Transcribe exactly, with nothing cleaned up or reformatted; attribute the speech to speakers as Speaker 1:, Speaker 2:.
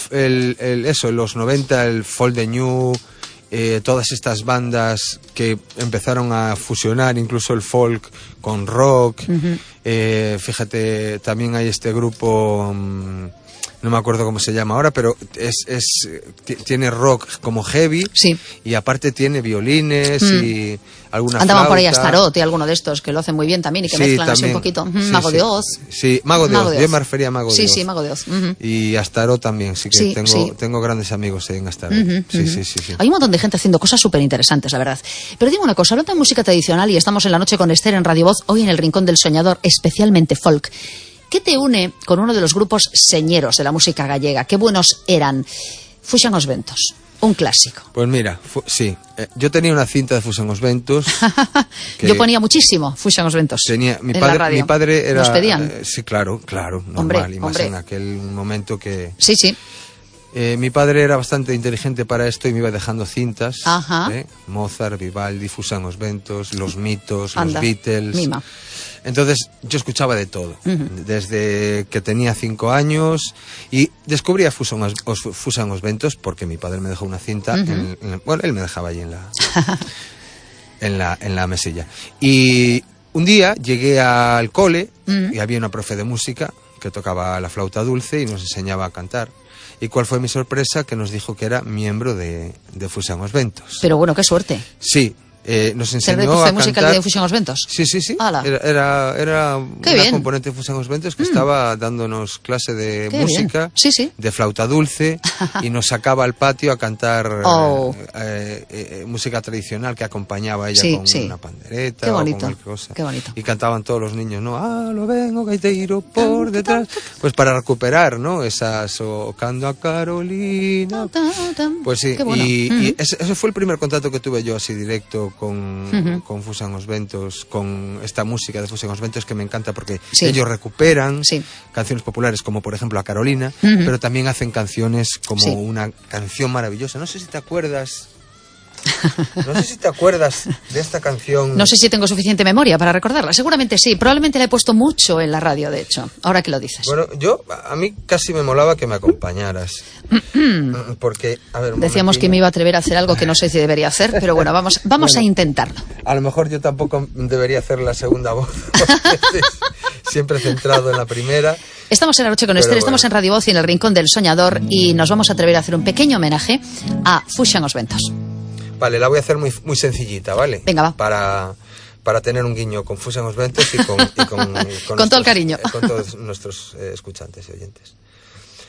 Speaker 1: el, el, eso, en los noventa, el folk de New, eh, todas estas bandas que empezaron a fusionar incluso el folk con rock. Uh-huh. eh, fíjate, también hay este grupo... Um, no me acuerdo cómo se llama ahora, pero es, es t- tiene rock como heavy,
Speaker 2: sí.
Speaker 1: Y aparte tiene violines mm. y alguna
Speaker 2: Andaban
Speaker 1: flauta.
Speaker 2: por ahí Astaroth y alguno de estos que lo hacen muy bien también y que
Speaker 1: sí,
Speaker 2: mezclan
Speaker 1: también.
Speaker 2: así un poquito.
Speaker 1: Sí,
Speaker 2: Mago
Speaker 1: sí.
Speaker 2: de Oz.
Speaker 1: Sí, Mago de
Speaker 2: Mago
Speaker 1: Oz.
Speaker 2: de Oz.
Speaker 1: Yo me refería a Mago
Speaker 2: sí,
Speaker 1: de Oz.
Speaker 2: Sí, sí, Mago de Oz. Uh-huh.
Speaker 1: Y Astaroth también, sí que
Speaker 2: sí,
Speaker 1: tengo,
Speaker 2: sí.
Speaker 1: tengo grandes amigos en Astaroth.
Speaker 2: Uh-huh,
Speaker 1: sí,
Speaker 2: uh-huh.
Speaker 1: sí, sí, sí.
Speaker 2: Hay un montón de gente haciendo cosas súper interesantes, la verdad. Pero dime una cosa, hablando de música tradicional y estamos en la noche con Esther en Radio Voz, hoy en el Rincón del Soñador, especialmente folk. ¿Qué te une con uno de los grupos señeros de la música gallega? Qué buenos eran. Fuxan os Ventos, un clásico.
Speaker 1: Pues mira, fu- sí, eh, yo tenía una cinta de Fuxan os Ventos.
Speaker 2: Yo ponía muchísimo Fuxan os Ventos.
Speaker 1: Tenía, mi,
Speaker 2: en
Speaker 1: padre,
Speaker 2: la radio.
Speaker 1: mi padre era...
Speaker 2: ¿Nos pedían?
Speaker 1: Eh, sí, claro, claro, normal,
Speaker 2: hombre,
Speaker 1: y más
Speaker 2: hombre.
Speaker 1: en aquel momento que...
Speaker 2: Sí, sí.
Speaker 1: Eh, mi padre era bastante inteligente para esto y me iba dejando cintas.
Speaker 2: Ajá.
Speaker 1: ¿eh? Mozart, Vivaldi, Fuxan os Ventos, Los Mitos,
Speaker 2: Anda,
Speaker 1: Los Beatles.
Speaker 2: mima.
Speaker 1: Entonces yo escuchaba de todo,
Speaker 2: Uh-huh.
Speaker 1: desde que tenía cinco años y descubrí a Fuxan os, os, Fuxan os Ventos porque mi padre me dejó una cinta,
Speaker 2: Uh-huh.
Speaker 1: en, en, bueno, él me dejaba allí en la, en la, en la mesilla. Y un día llegué al cole uh-huh. y había una profe de música que tocaba la flauta dulce y nos enseñaba a cantar. ¿Y cuál fue mi sorpresa? Que nos dijo que era miembro de, de Fuxan os Ventos.
Speaker 2: Pero bueno, qué suerte.
Speaker 1: Sí. Eh, nos enseñó
Speaker 2: ¿Ser de
Speaker 1: a
Speaker 2: música
Speaker 1: cantar...
Speaker 2: de Fuxan os Ventos?
Speaker 1: Sí, sí, sí.
Speaker 2: Ala.
Speaker 1: Era, era, era una
Speaker 2: bien.
Speaker 1: componente de Fuxan os Ventos que
Speaker 2: mm.
Speaker 1: estaba dándonos clase de
Speaker 2: Qué
Speaker 1: música,
Speaker 2: sí, sí.
Speaker 1: de flauta dulce, y nos sacaba al patio a cantar
Speaker 2: oh.
Speaker 1: eh, eh, eh, música tradicional que acompañaba a ella
Speaker 2: sí,
Speaker 1: con
Speaker 2: sí.
Speaker 1: una pandereta
Speaker 2: Qué
Speaker 1: o
Speaker 2: bonito,
Speaker 1: con cualquier cosa.
Speaker 2: Qué bonito.
Speaker 1: Y cantaban todos los niños, ¿no? Ah, lo vengo gaiteiro por detrás. Pues para recuperar, ¿no? Esa socando a Carolina. Pues sí,
Speaker 2: bueno.
Speaker 1: y,
Speaker 2: mm.
Speaker 1: y ese, ese fue el primer contacto que tuve yo así directo con,
Speaker 2: uh-huh.
Speaker 1: con Fuxan os Ventos, con esta música de Fuxan os Ventos que me encanta porque
Speaker 2: sí.
Speaker 1: ellos recuperan
Speaker 2: sí.
Speaker 1: canciones populares como por ejemplo a Carolina,
Speaker 2: uh-huh.
Speaker 1: pero también hacen canciones como
Speaker 2: sí.
Speaker 1: una canción maravillosa. No sé si te acuerdas... No sé si te acuerdas de esta canción.
Speaker 2: No sé si tengo suficiente memoria para recordarla. Seguramente sí. Probablemente la he puesto mucho en la radio, de hecho. Ahora que lo dices.
Speaker 1: Bueno, yo, a mí casi me molaba que me acompañaras. Porque, a ver, un
Speaker 2: decíamos
Speaker 1: momentino.
Speaker 2: que me iba a atrever a hacer algo que no sé si debería hacer, pero bueno, vamos, vamos bueno, a intentarlo.
Speaker 1: A lo mejor yo tampoco debería hacer la segunda voz. Siempre centrado en la primera.
Speaker 2: Estamos en la noche con Esther, bueno. Estamos en Radio Voz y en el Rincón del Soñador y nos vamos a atrever a hacer un pequeño homenaje a Fuxan os Ventos.
Speaker 1: Vale, la voy a hacer muy, muy sencillita, ¿vale?
Speaker 2: Venga, va.
Speaker 1: Para, para tener un guiño con Fuxan os Ventos y con... Y con,
Speaker 2: con, con nuestros, todo el cariño.
Speaker 1: Eh, con todos nuestros eh, escuchantes y oyentes.